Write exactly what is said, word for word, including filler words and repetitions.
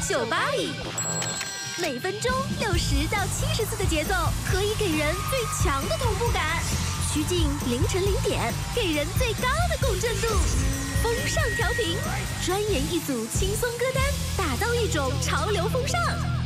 酒吧里。每分钟六十到七十次的节奏，可以给人最强的同步感。趋近凌晨零点，给人最高的共振度。风尚调频，专研一组轻松歌单，打造一种潮流风尚。